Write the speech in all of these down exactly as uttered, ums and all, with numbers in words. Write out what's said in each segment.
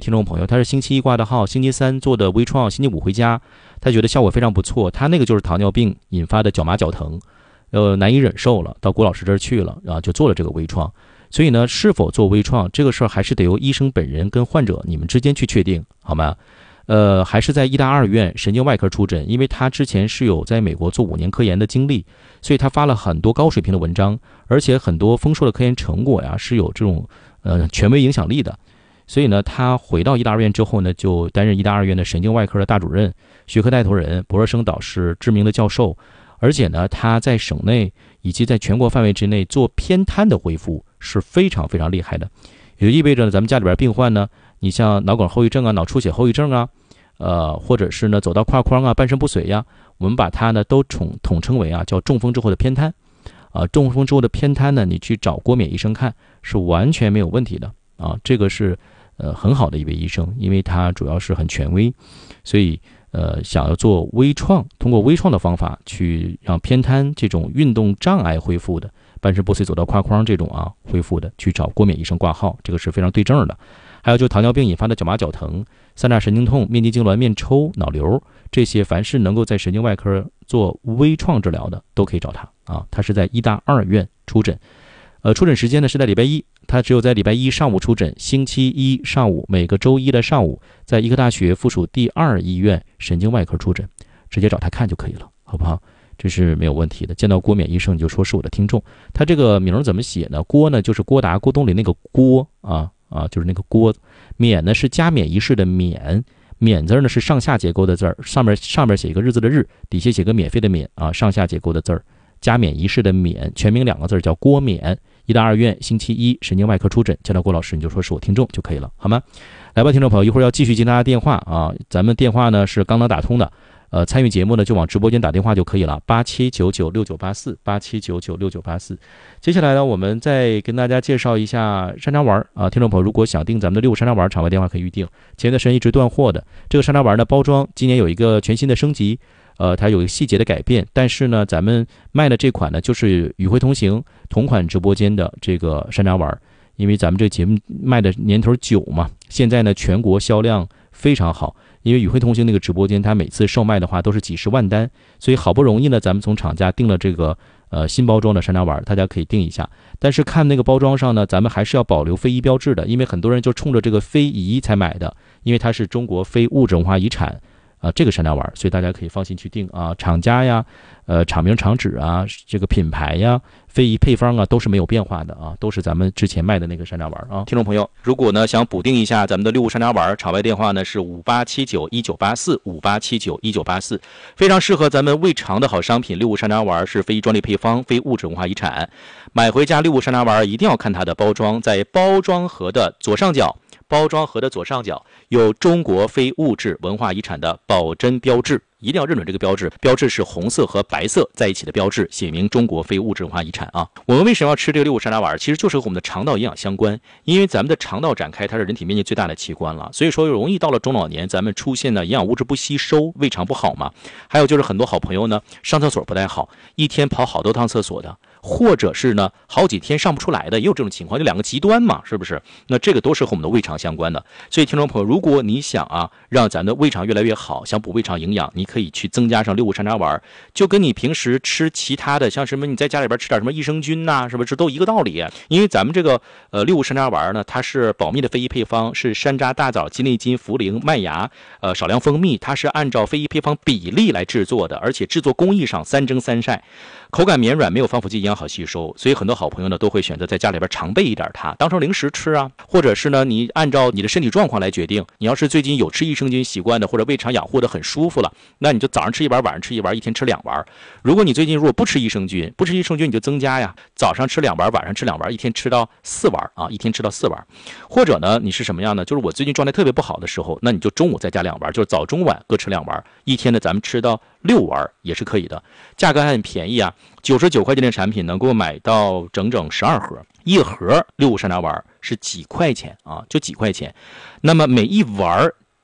听众朋友，他是星期一挂的号，星期三做的微创，星期五回家，他觉得效果非常不错。他那个就是糖尿病引发的脚麻脚疼，呃，难以忍受了，到郭老师这儿去了，然后就做了这个微创。所以呢，是否做微创这个事儿，还是得由医生本人跟患者你们之间去确定，好吗？呃，还是在医大二院神经外科出诊，因为他之前是有在美国做五年科研的经历，所以他发了很多高水平的文章，而且很多丰硕的科研成果呀是有这种呃权威影响力的。所以呢，他回到医大二院之后呢，就担任医大二院的神经外科的大主任、学科带头人、博士生导师、知名的教授，而且呢，他在省内以及在全国范围之内做偏瘫的恢复是非常非常厉害的，也就意味着呢，咱们家里边病患呢，你像脑梗后遗症啊、脑出血后遗症啊，呃，或者是呢走到胯框啊、半身不遂呀、啊，我们把它呢都统统称为啊叫中风之后的偏瘫，啊、呃，中风之后的偏瘫呢，你去找郭冕医生看是完全没有问题的啊，这个是呃很好的一位医生，因为他主要是很权威，所以呃想要做微创，通过微创的方法去让偏瘫这种运动障碍恢复的。半身不遂走到胯框这种啊恢复的，去找郭冕医生挂号，这个是非常对症的。还有就是糖尿病引发的脚麻脚疼、三叉神经痛、面肌痉挛、面抽、脑瘤，这些凡是能够在神经外科做微创治疗的，都可以找他啊。他是在医大二院出诊，呃，出诊时间呢是在礼拜一，他只有在礼拜一上午出诊，星期一上午，每个周一的上午，在医科大学附属第二医院神经外科出诊，直接找他看就可以了，好不好？这是没有问题的。见到郭冕医生你就说是我的听众。他这个名怎么写呢？郭呢就是郭达、郭冬临那个郭啊啊，就是那个郭。冕呢是加冕仪式的冕，冕字呢是上下结构的字儿，上面上面写一个日字的日，底下写个免费的免啊，上下结构的字儿。加冕仪式的冕，全名两个字叫郭冕。医大二院星期一神经外科出诊，见到郭老师你就说是我听众就可以了，好吗？来吧，听众朋友，一会儿要继续接大家电话啊，咱们电话呢是刚刚打通的。呃，参与节目呢，就往直播间打电话就可以了，八七九九六九八四，八七九九六九八四。接下来呢，我们再跟大家介绍一下山楂丸啊，听众朋友，如果想订咱们的六山楂丸，场外电话可以预定。前段时间一直断货的这个山楂丸呢，包装今年有一个全新的升级，呃，它有一个细节的改变，但是呢，咱们卖的这款呢，就是与会同行同款直播间的这个山楂丸，因为咱们这节目卖的年头久嘛，现在呢，全国销量非常好。因为与会同行那个直播间，它每次售卖的话都是几十万单，所以好不容易呢，咱们从厂家订了这个呃新包装的山楂丸，大家可以订一下。但是看那个包装上呢，咱们还是要保留非遗标志的，因为很多人就冲着这个非遗才买的，因为它是中国非物质文化遗产啊、呃、这个山楂丸，所以大家可以放心去订啊。厂家呀，呃厂名厂址啊，这个品牌呀，非遗配方啊，都是没有变化的啊，都是咱们之前卖的那个山楂丸啊。听众朋友，如果呢想补订一下咱们的六物山楂丸，场外电话呢是五八七九一九八四，五八七九一九八四，非常适合咱们胃肠的好商品。六物山楂丸是非遗专利配方，非物质文化遗产。买回家六物山楂丸一定要看它的包装，在包装盒的左上角。包装盒的左上角有中国非物质文化遗产的保真标志，一定要认准这个标志，标志是红色和白色在一起的标志，写明中国非物质文化遗产啊。我们为什么要吃这个六物山楂丸？其实就是和我们的肠道营养相关，因为咱们的肠道展开它是人体面积最大的器官了，所以说容易到了中老年咱们出现呢营养物质不吸收，胃肠不好嘛。还有就是很多好朋友呢上厕所不太好，一天跑好多趟厕所的，或者是呢好几天上不出来的，也有这种情况，就两个极端嘛，是不是？那这个都是和我们的胃肠相关的。所以听众朋友，如果你想啊让咱的胃肠越来越好，想补胃肠营养，你可以去增加上六物山楂丸，就跟你平时吃其他的像什么你在家里边吃点什么益生菌呐、啊，是不是都一个道理？因为咱们这个呃六物山楂丸呢，它是保密的非遗配方，是山楂、大枣、鸡内金、茯苓、麦芽，呃少量蜂蜜，它是按照非遗配方比例来制作的，而且制作工艺上三蒸三晒，口感绵软，没有防腐剂，营养好吸收，所以很多好朋友呢都会选择在家里边常备一点它，当成零食吃啊，或者是呢你按照你的身体状况来决定。你要是最近有吃益生菌习惯的，或者胃肠养护的很舒服了，那你就早上吃一丸，晚上吃一丸，一天吃两丸。如果你最近如果不吃益生菌，不吃益生菌你就增加呀，早上吃两丸，晚上吃两丸，一天吃到四丸啊，一天吃到四丸。或者呢你是什么样呢？就是我最近状态特别不好的时候，那你就中午再加两丸，就是早中晚各吃两丸，一天呢咱们吃到六丸也是可以的，价格还很便宜啊，九十九块钱的产品能够买到整整十二盒，一盒六物山楂丸是几块钱啊，就几块钱。那么每一丸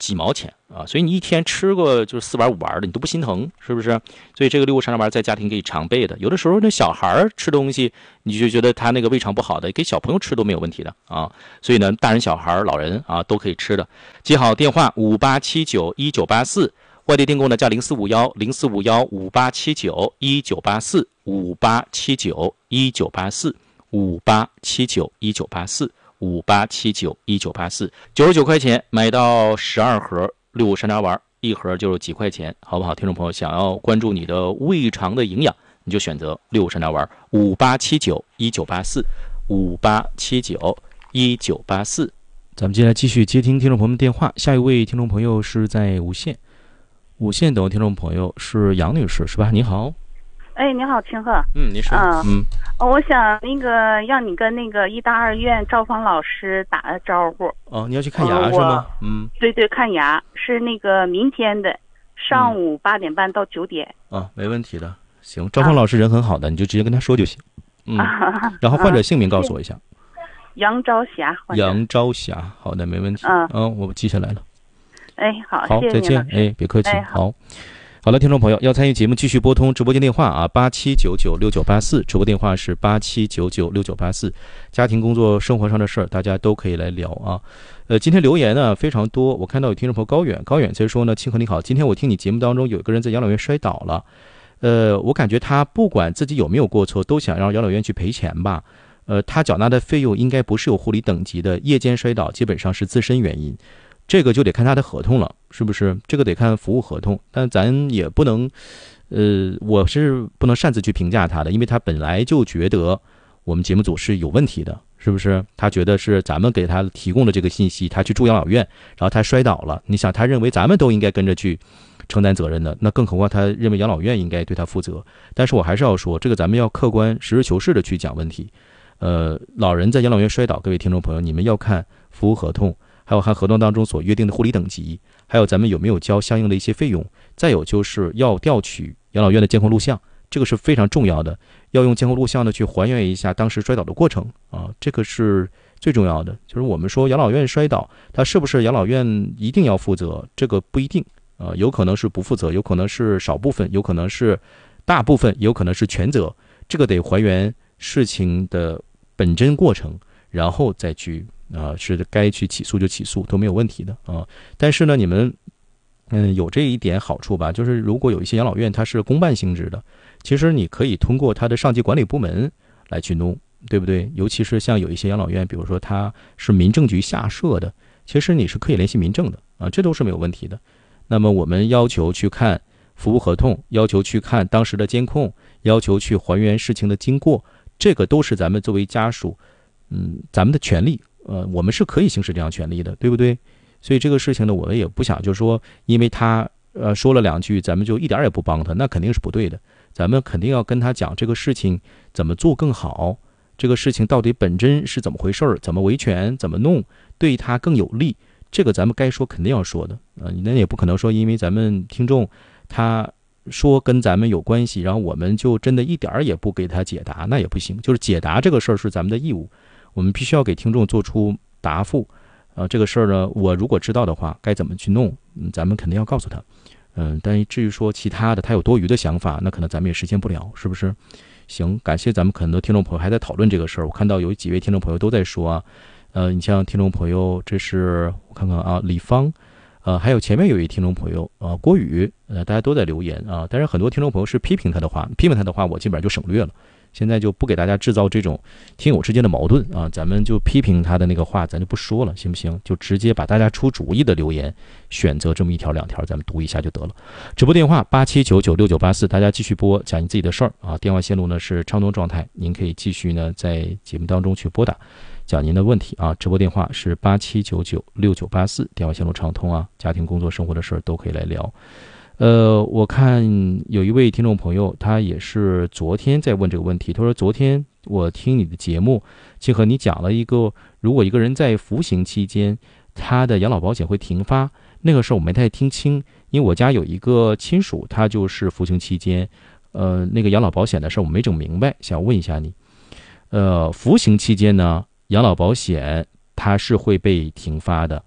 几毛钱啊，所以你一天吃个就是四碗五碗的，你都不心疼，是不是？所以这个六物山楂丸在家庭可以常备的。有的时候那小孩吃东西，你就觉得他那个胃肠不好的，给小朋友吃都没有问题的啊。所以呢，大人小孩老人啊都可以吃的。记好电话五八七九一九八四，外地订购呢叫零四五幺零四五幺五八七九一九八四五八七九一九八四五八七九一九八四。五八七九一九八四，九十九块钱买到十二盒六物山楂丸，一盒就是几块钱，好不好？听众朋友想要关注你的胃肠的营养，你就选择六物山楂丸。五八七九一九八四，五八七九一九八四。咱们接下来继续接听听众朋友们电话，下一位听众朋友是在无线，无线等听众朋友是杨女士，是吧？你好。 哎，你好，清鹤。 嗯，你说。 嗯嗯， 我想那个让你跟那个医大二院赵芳老师打个招呼。 哦，你要去看牙、呃、是吗？嗯， 对对，看牙是那个明天的上午八点半到九点。 嗯、啊，没问题的。行，赵芳老师人很好的，啊、你就直接跟他说就行。嗯，啊、然后患者姓名告诉我一下。 杨朝霞。 杨朝霞，好的，没问题。 嗯， 嗯，我记下来了。 哎，好， 好， 谢谢再见。哎，别客气。 哎、 好。好了，听众朋友，要参与节目继续拨通直播间电话啊，八七九九六九八四，直播电话是八七九九六九八四。家庭、工作、生活上的事儿，大家都可以来聊啊。呃，今天留言呢非常多，我看到有听众朋友高远，高远在说呢，清河你好，今天我听你节目当中有一个人在养老院摔倒了，呃，我感觉他不管自己有没有过错，都想让养老院去赔钱吧。呃，他缴纳的费用应该不是有护理等级的，夜间摔倒基本上是自身原因。这个就得看他的合同了，是不是？这个得看服务合同，但咱也不能，呃，我是不能擅自去评价他的，因为他本来就觉得我们节目组是有问题的，是不是？他觉得是咱们给他提供的这个信息，他去住养老院，然后他摔倒了，你想，他认为咱们都应该跟着去承担责任的，那更何况他认为养老院应该对他负责。但是我还是要说，这个咱们要客观、实事求是的去讲问题。呃，老人在养老院摔倒，各位听众朋友，你们要看服务合同。还有看合同当中所约定的护理等级，还有咱们有没有交相应的一些费用，再有就是要调取养老院的监控录像，这个是非常重要的，要用监控录像呢去还原一下当时摔倒的过程啊，这个是最重要的。就是我们说养老院摔倒，它是不是养老院一定要负责？这个不一定啊，有可能是不负责，有可能是少部分，有可能是大部分，有可能是全责，这个得还原事情的本真过程，然后再去。啊，是该去起诉就起诉都没有问题的啊。但是呢，你们嗯有这一点好处吧，就是如果有一些养老院它是公办性质的，其实你可以通过它的上级管理部门来去弄，对不对？尤其是像有一些养老院，比如说它是民政局下设的，其实你是可以联系民政的啊，这都是没有问题的。那么我们要求去看服务合同，要求去看当时的监控，要求去还原事情的经过，这个都是咱们作为家属，嗯，咱们的权利。呃，我们是可以行使这样权利的，对不对？所以这个事情呢，我们也不想就是说，因为他呃说了两句，咱们就一点也不帮他，那肯定是不对的。咱们肯定要跟他讲这个事情怎么做更好，这个事情到底本真是怎么回事，怎么维权，怎么弄对他更有利，这个咱们该说肯定要说的啊、呃。那也不可能说，因为咱们听众他说跟咱们有关系，然后我们就真的一点也不给他解答，那也不行。就是解答这个事儿是咱们的义务。我们必须要给听众做出答复，呃，这个事儿呢，我如果知道的话，该怎么去弄，嗯，咱们肯定要告诉他，嗯，但至于说其他的，他有多余的想法，那可能咱们也实现不了，是不是？行，感谢咱们很多听众朋友还在讨论这个事儿，我看到有几位听众朋友都在说啊，呃，你像听众朋友，这是我看看啊，李芳，呃，还有前面有一位听众朋友，呃，郭宇，呃，大家都在留言啊，但是很多听众朋友是批评他的话，批评他的话，我基本上就省略了。现在就不给大家制造这种听友之间的矛盾啊，咱们就批评他的那个话，咱就不说了，行不行？就直接把大家出主意的留言选择这么一条两条，咱们读一下就得了。直播电话八七九九六九八四，大家继续拨讲你自己的事儿啊。电话线路呢是畅通状态，您可以继续呢在节目当中去拨打，讲您的问题啊。直播电话是八七九九六九八四，电话线路畅通啊，家庭、工作、生活的事儿都可以来聊。呃，我看有一位听众朋友，他也是昨天在问这个问题。他说：“昨天我听你的节目，清河你讲了一个，如果一个人在服刑期间，他的养老保险会停发，那个事儿我没太听清，因为我家有一个亲属，他就是服刑期间，呃，那个养老保险的事儿我没整明白，想问一下你。呃，服刑期间呢，养老保险它是会被停发的。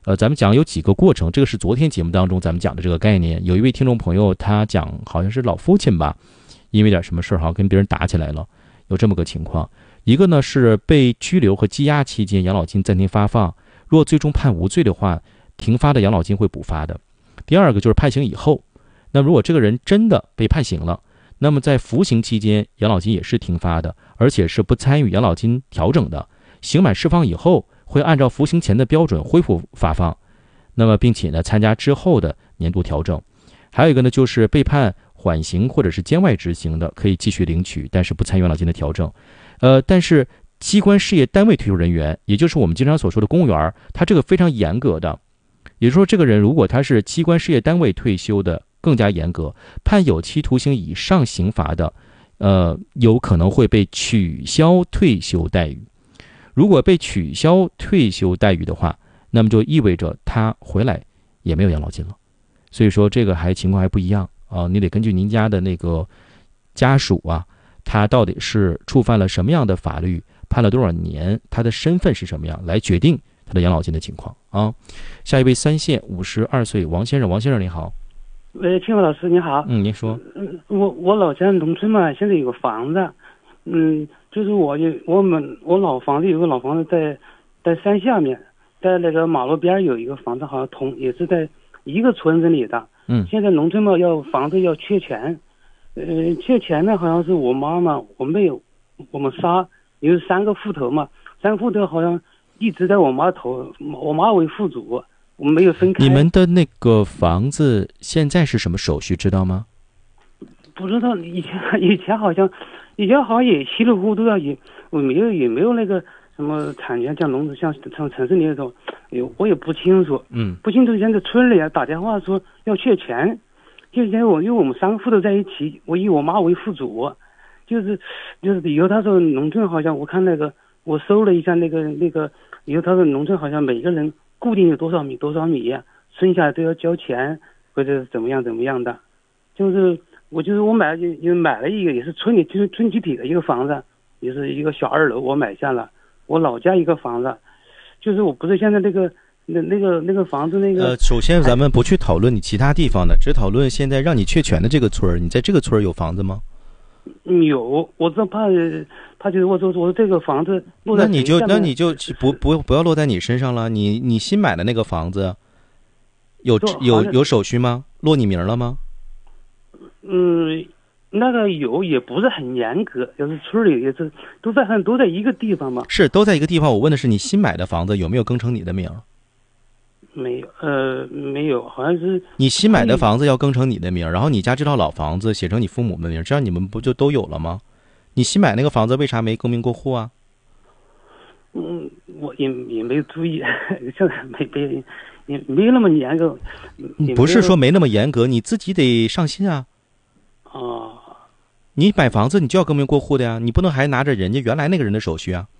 呃，咱们讲有几个过程，这个是昨天节目当中咱们讲的这个概念。有一位听众朋友他讲好像是老父亲吧，因为点什么事儿哈跟别人打起来了，有这么个情况。一个呢是被拘留和羁押期间养老金暂停发放，若最终判无罪的话，停发的养老金会补发的。第二个就是判刑以后，那如果这个人真的被判刑了，那么在服刑期间养老金也是停发的，而且是不参与养老金调整的。刑满释放以后会按照服刑前的标准恢复发放，那么并且呢参加之后的年度调整。还有一个呢就是被判缓刑或者是监外执行的可以继续领取，但是不参与养老金的调整。呃，但是机关事业单位退休人员，也就是我们经常所说的公务员，他这个非常严格的，也就是说这个人如果他是机关事业单位退休的更加严格，判有期徒刑以上刑罚的，呃，有可能会被取消退休待遇。如果被取消退休待遇的话，那么就意味着他回来也没有养老金了。所以说这个还情况还不一样啊，你得根据您家的那个家属啊，他到底是触犯了什么样的法律，判了多少年，他的身份是什么样，来决定他的养老金的情况啊。下一位三线五十二岁王先生，王先生你好。 喂，青华老师你好。 嗯，您说。 嗯，我我老家农村嘛，现在有个房子，嗯，就是我有我们我老房子有个老房子在在山下面，在那个马路边有一个房子，好像同也是在一个村子里的。 嗯， 现在农村嘛要房子要缺钱，呃，缺钱呢好像是我妈妈我没有，我们仨有三个户头嘛，三个户头好像一直在我妈头，我妈为户主。我们没有分开。 你们的那个房子现在是什么手续知道吗？ 不知道，以前以前好像以前好像也稀里糊涂的，也我没有也没有那个什么产权，像农村像像城市里那种，有我也不清楚。 嗯， 不清楚。现在村里啊打电话说要缺钱，就因为我因为我们三个户头在一起，我以我妈为户主，就是就是以后他说农村好像我看那个我搜了一下那个那个以后他说农村好像每个人固定有多少米多少米，剩下都要交钱或者怎么样怎么样的。就是我就是我买了就买了一个也是村里就是村集体的一个房子，也是一个小二楼，我买下了。我老家一个房子，就是我不是现在那个那那个那个房子那个。 呃，首先咱们不去讨论你其他地方的，只讨论现在让你确权的这个村儿。你在这个村儿有房子吗？ 有，我这怕怕就是我说我这个房子落在那你就那你就不不不要落在你身上了。你你新买的那个房子有有有手续吗？落你名了吗？ 嗯，那个有，也不是很严格，就是村里也是都在都在一个地方嘛。 是都在一个地方。我问的是你新买的房子有没有更成你的名？ 没有，呃，没有，好像是你新买的房子要更成你的名，然后你家这套老房子写成你父母的名，这样你们不就都有了吗？你新买那个房子为啥没更名过户啊？ 嗯，我也也没有注意，现在没没也没有那么严格。 不是说没那么严格，你自己得上心啊。 哦， 你买房子你就要更名过户的呀，你不能还拿着人家原来那个人的手续啊。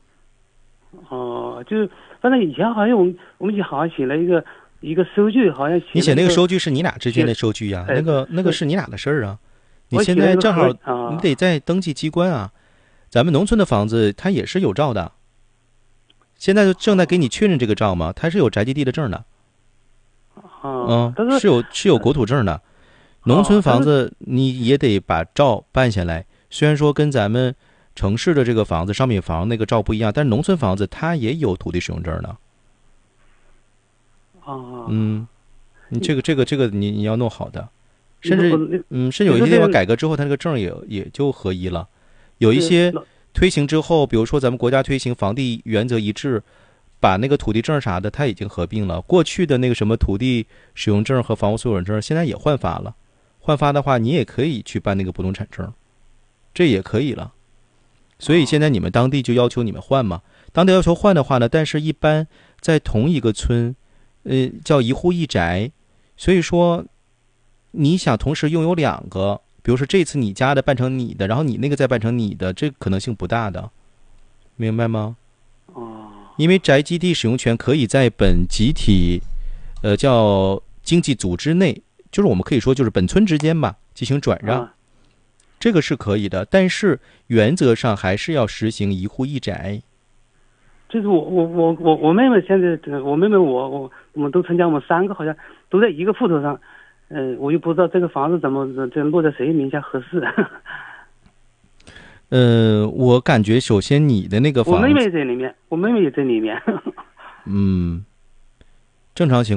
哦，就是反正以前好像我们我们好像写了一个一个收据，好像写你写那个收据是你俩之间的收据呀、啊，那个那个是你俩的事儿啊。你现在正好你得在登记机关啊，咱们农村的房子它也是有照的，现在就正在给你确认这个照嘛，它是有宅基地的证的。 嗯， 是有是有国土证的。农村房子你也得把照办下来，虽然说跟咱们城市的这个房子商品房那个照不一样，但是农村房子它也有土地使用证的。 哦， 嗯，你这个这个这个你你要弄好的，甚至嗯，甚至有一些地方改革之后，它那个证也也就合一了。有一些推行之后，比如说咱们国家推行房地原则一致，把那个土地证啥的，它已经合并了。过去的那个什么土地使用证和房屋所有人证，现在也换发了。换发的话，你也可以去办那个不动产证，这也可以了。所以现在你们当地就要求你们换嘛。当地要求换的话呢，但是一般在同一个村，呃，叫一户一宅，所以说你想同时拥有两个，比如说这次你家的办成你的，然后你那个再办成你的，这可能性不大的，明白吗？ 哦， 因为宅基地使用权可以在本集体，呃，叫经济组织内，就是我们可以说就是本村之间吧，进行转让，啊、这个是可以的，但是原则上还是要实行一户一宅。 就是我我我我我妹妹现在，我妹妹我我我们都参加，我们三个好像都在一个户头上，嗯、呃，我又不知道这个房子怎么这落在谁名下合适。 呃，我感觉首先你的那个房子， 我妹妹在里面，我妹妹也在里面。 嗯，正常情况。